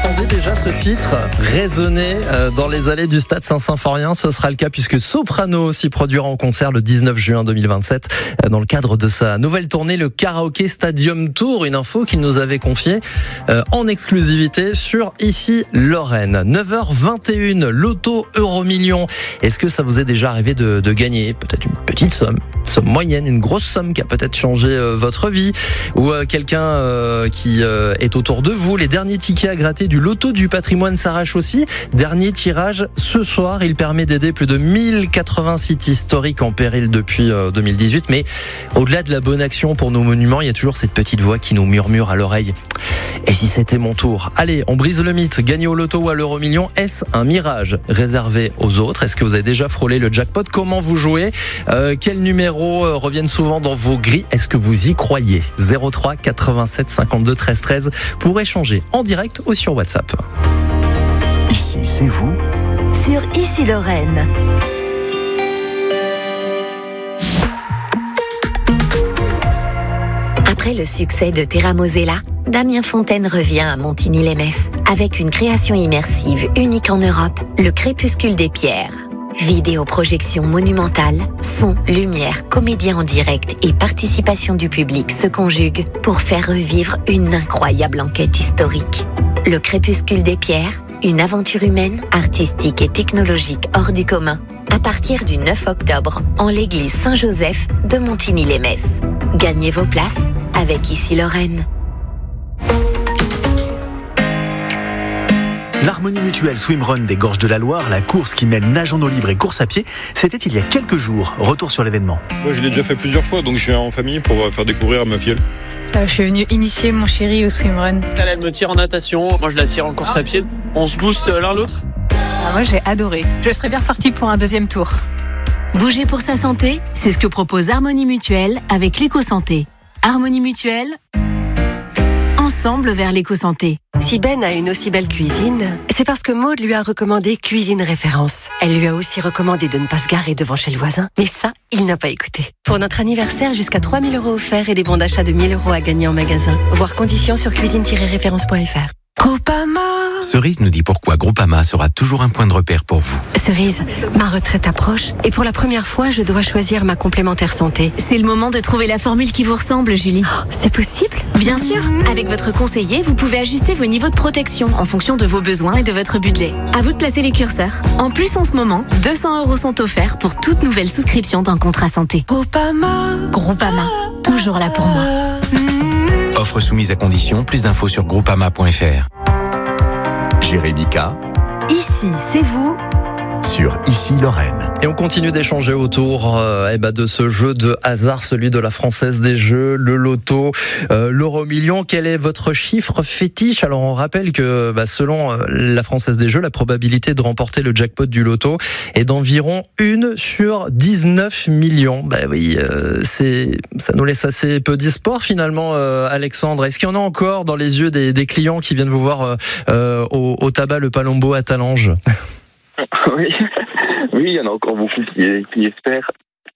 entendez déjà ce titre résonner dans les allées du stade Saint-Symphorien. Ce sera le cas puisque Soprano s'y produira en concert le 19 juin 2027 dans le cadre de sa nouvelle tournée, le Karaoke Stadium Tour. Une info qu'il nous avait confiée en exclusivité sur Ici Lorraine. 9h21, Loto Euromillions. Est-ce que ça vous est déjà arrivé de gagner peut-être une petite somme moyenne, une grosse somme qui a peut-être changé votre vie, ou quelqu'un qui est autour de vous? Les derniers tickets à gratter du Loto du patrimoine s'arrachent aussi. Dernier tirage ce soir, il permet d'aider plus de 1080 sites historiques en péril depuis 2018. Mais au-delà de la bonne action pour nos monuments, il y a toujours cette petite voix qui nous murmure à l'oreille: et si c'était mon tour? Allez, on brise le mythe. Gagner au Loto ou à l'Euromillion, est-ce un mirage réservé aux autres? Est-ce que vous avez déjà frôlé le jackpot? Comment vous jouez? Quels numéros reviennent souvent dans vos grilles? Est-ce que vous y croyez? 03 87 52 13 13 pour échanger en direct ou sur WhatsApp. Ici, c'est vous sur Ici Lorraine. Après le succès de Terra Mosella, Damien Fontaine revient à Montigny-lès-Metz avec une création immersive unique en Europe, le Crépuscule des Pierres. Vidéo-projection monumentale, son, lumière, comédien en direct et participation du public se conjuguent pour faire revivre une incroyable enquête historique. Le Crépuscule des Pierres, une aventure humaine, artistique et technologique hors du commun, à partir du 9 octobre en l'église Saint-Joseph de Montigny-lès-Metz. Gagnez vos places avec Ici Lorraine. L'Harmonie Mutuelle Swimrun des Gorges de la Loire, la course qui mêle nage en eau libre et course à pied, c'était il y a quelques jours. Retour sur l'événement. Moi, je l'ai déjà fait plusieurs fois, donc je viens en famille pour faire découvrir à ma fille. Je suis venue initier mon chéri au swimrun. Elle me tire en natation, moi je la tire en course à pied. On se booste l'un l'autre. Moi j'ai adoré. Je serais bien repartie pour un deuxième tour. Bouger pour sa santé, c'est ce que propose Harmonie Mutuelle avec l'éco-santé. Harmonie Mutuelle, ensemble vers l'éco-santé. Si Ben a une aussi belle cuisine, c'est parce que Maud lui a recommandé Cuisine Référence. Elle lui a aussi recommandé de ne pas se garer devant chez le voisin. Mais ça, il n'a pas écouté. Pour notre anniversaire, jusqu'à 3 000 € offerts et des bons d'achat de 1 000 € à gagner en magasin. Voir conditions sur cuisine-référence.fr. Groupama. Cerise nous dit pourquoi Groupama sera toujours un point de repère pour vous. Cerise, ma retraite approche et pour la première fois, je dois choisir ma complémentaire santé. C'est le moment de trouver la formule qui vous ressemble, Julie. Oh, c'est possible? Bien sûr. Avec votre conseiller, vous pouvez ajuster vos niveaux de protection en fonction de vos besoins et de votre budget. À vous de placer les curseurs. En plus, en ce moment, 200 € sont offerts pour toute nouvelle souscription d'un contrat santé. Groupama, toujours là pour moi. Offre soumise à condition, plus d'infos sur groupama.fr. Jérémy K. Ici, c'est vous sur Ici Lorraine. Et on continue d'échanger autour de ce jeu de hasard, celui de la Française des Jeux, le Loto, l'Euromillion. Quel est votre chiffre fétiche? Alors on rappelle que selon la Française des Jeux, la probabilité de remporter le jackpot du Loto est d'environ 1 sur 19 millions. Ça nous laisse assez peu d'espoir finalement, Alexandre. Est-ce qu'il y en a encore dans les yeux des clients qui viennent vous voir au tabac Le Palombo à Talange? Oui, il y en a encore beaucoup qui espèrent.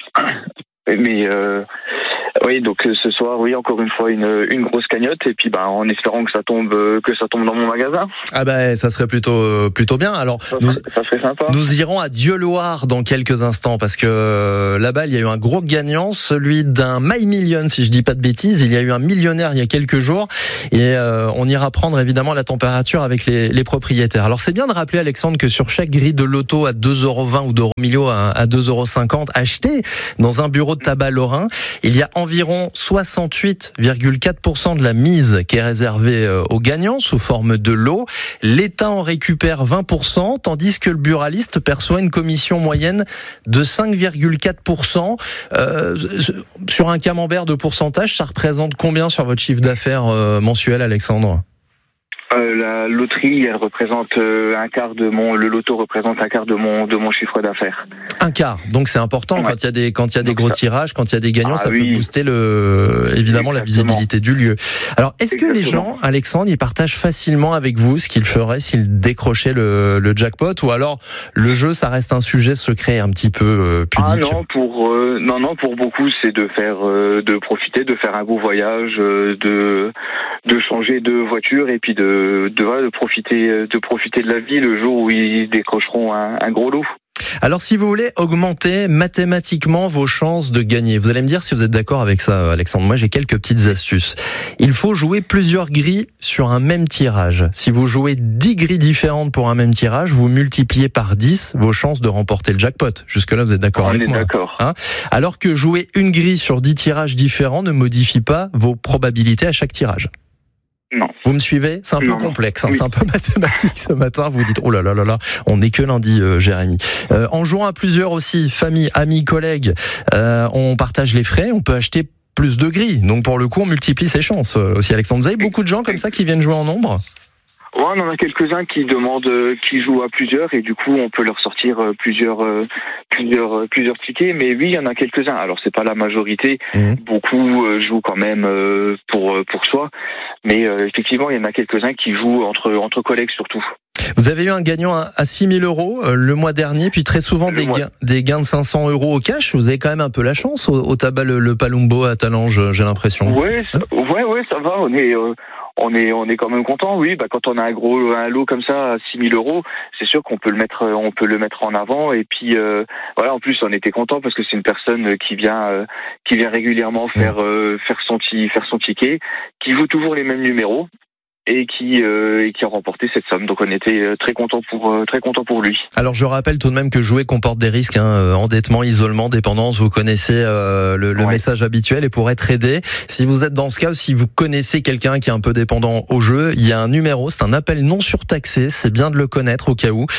Mais oui, donc ce soir, oui, encore une fois une grosse cagnotte et puis en espérant que ça tombe dans mon magasin. Ah ça serait plutôt bien. Alors ça serait sympa. Nous irons à Dieuloir dans quelques instants parce que là-bas il y a eu un gros gagnant, celui d'un My Million, si je dis pas de bêtises. Il y a eu un millionnaire il y a quelques jours et on ira prendre évidemment la température avec les propriétaires. Alors c'est bien de rappeler, Alexandre, que sur chaque grille de loto à 2,20 € ou d'Euromillions à 2,50 € acheté dans un bureau de tabac lorrain, il y a environ 68,4% de la mise qui est réservée aux gagnants sous forme de lot. L'État en récupère 20%, tandis que le buraliste perçoit une commission moyenne de 5,4%. Sur un camembert de pourcentage, ça représente combien sur votre chiffre d'affaires mensuel, Alexandre ? La loterie, elle représente un quart de le loto représente un quart de mon chiffre d'affaires. Un quart. Donc c'est important, ouais. Quand il y a des gros tirages, quand il y a des gagnants, ça peut booster évidemment la visibilité du lieu. Alors, est-ce que les gens, Alexandre, ils partagent facilement avec vous ce qu'ils feraient s'ils décrochaient le jackpot, ou alors le jeu, ça reste un sujet secret un petit peu pudique? Non, pour beaucoup, c'est de profiter, de faire un beau voyage, de changer de voiture et puis de de profiter de la vie le jour où ils décrocheront un gros lot. Alors, si vous voulez augmenter mathématiquement vos chances de gagner, vous allez me dire si vous êtes d'accord avec ça, Alexandre. Moi, j'ai quelques petites astuces. Il faut jouer plusieurs grilles sur un même tirage. Si vous jouez 10 grilles différentes pour un même tirage, vous multipliez par 10 vos chances de remporter le jackpot. Jusque-là, vous êtes d'accord avec moi? On est d'accord. Hein? Alors que jouer une grille sur 10 tirages différents ne modifie pas vos probabilités à chaque tirage. Non. Vous me suivez? C'est un peu complexe, hein. Oui. C'est un peu mathématique ce matin. Vous vous dites, oh là là là là, on n'est que lundi, Jérémy. En jouant à plusieurs aussi, famille, amis, collègues, on partage les frais, on peut acheter plus de grilles. Donc pour le coup, on multiplie ses chances aussi, Alexandre. Vous avez beaucoup de gens comme ça qui viennent jouer en nombre? Ouais, on en a quelques-uns qui demandent, qui jouent à plusieurs, et du coup, on peut leur sortir plusieurs tickets. Mais oui, il y en a quelques-uns. Alors, c'est pas la majorité. Beaucoup jouent quand même pour soi. Mais effectivement, il y en a quelques-uns qui jouent entre collègues surtout. Vous avez eu un gagnant à 6 000 euros le mois dernier, puis très souvent des gains de 500 euros au cash. Vous avez quand même un peu la chance au tabac le Palumbo à Talange, j'ai l'impression. Ouais, ça va. On est quand même content, oui. Quand on a un lot comme ça à 6 000 euros, c'est sûr qu'on peut le mettre en avant. Et puis voilà, en plus on était content parce que c'est une personne qui vient régulièrement faire son ticket, qui joue toujours les mêmes numéros et qui a remporté cette somme. Donc on était très content pour lui. Alors je rappelle tout de même que jouer comporte des risques, endettement, isolement, dépendance. Vous connaissez le message habituel. Et pour être aidé, si vous êtes dans ce cas, si vous connaissez quelqu'un qui est un peu dépendant au jeu, il y a un numéro, c'est un appel non surtaxé. C'est bien de le connaître au cas où.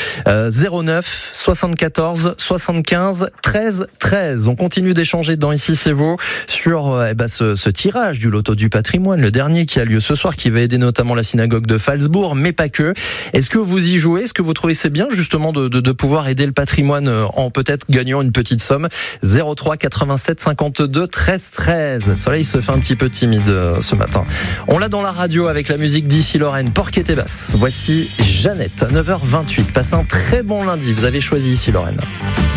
09 74 75 13 13. On continue d'échanger dans Ici c'est vous sur ce tirage du loto du patrimoine, le dernier qui a lieu ce soir, qui va aider notamment la synagogue de Phalsbourg, mais pas que. Est-ce que vous y jouez? Est-ce que vous trouvez c'est bien justement de pouvoir aider le patrimoine en peut-être gagnant une petite somme? 03 87 52 13 13. Soleil se fait un petit peu timide ce matin. On l'a dans la radio avec la musique d'Ici Lorraine, Porquet et Basse. Voici Jeannette à 9h28. Passez un très bon lundi. Vous avez choisi Ici Lorraine.